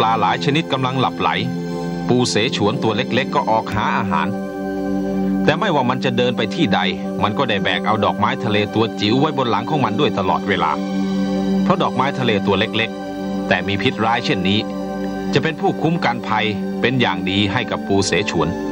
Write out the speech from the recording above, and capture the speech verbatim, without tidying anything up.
ลาหลายชนิดกำลังหลับไหลปูเสฉวนตัวเล็กๆก็ออกหาอาหารแต่ไม่ว่ามันจะเดินไปที่ใดมันก็ได้แบกเอาดอกไม้ทะเลตัวจิ๋วไว้บนหลังของมันด้วยตลอดเวลาเพราะดอกไม้ทะเลตัวเล็กๆแต่มีพิษร้ายเช่นนี้จะเป็นผู้คุ้มกันภัยเป็นอย่างดีให้กับปูเสฉวน